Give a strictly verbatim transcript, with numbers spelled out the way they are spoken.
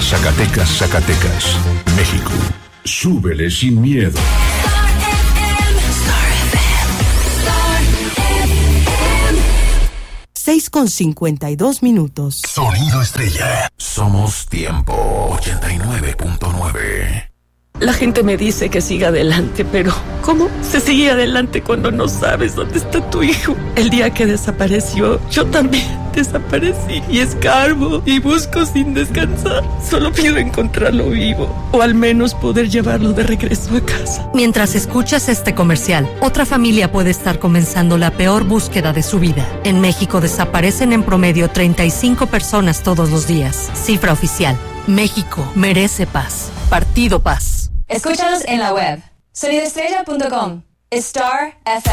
Zacatecas, Zacatecas, México. Súbele sin miedo. seis con cincuenta y dos minutos. Sonido Estrella. Somos Tiempo ochenta y nueve punto nueve. La gente me dice que siga adelante, pero ¿cómo se sigue adelante cuando no sabes dónde está tu hijo? El día que desapareció, yo también desaparecí y escarbo y busco sin descansar. Solo pido encontrarlo vivo o al menos poder llevarlo de regreso a casa. Mientras escuchas este comercial, otra familia puede estar comenzando la peor búsqueda de su vida. En México desaparecen en promedio treinta y cinco personas todos los días. Cifra oficial. México merece paz. Partido Paz. Escúchanos en la web sonido estrella punto com. Star F M.